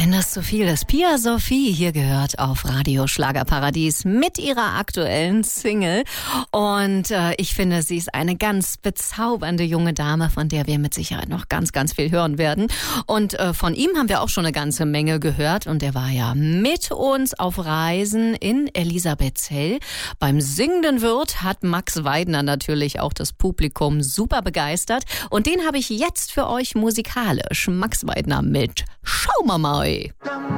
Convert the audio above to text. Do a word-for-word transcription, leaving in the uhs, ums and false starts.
wenn das zu viel ist. Pia Sophie hier gehört auf Radio Schlagerparadies mit ihrer aktuellen Single. Und äh, ich finde, sie ist eine ganz bezaubernde junge Dame, von der wir mit Sicherheit noch ganz, ganz viel hören werden. Und äh, von ihm haben wir auch schon eine ganze Menge gehört. Und er war ja mit uns auf Reisen in Elisabethzell. Beim Singenden Wirt hat Max Weidner natürlich auch das Publikum super begeistert. Und den habe ich jetzt für euch musikalisch. Max Weidner mit Schau mal mal.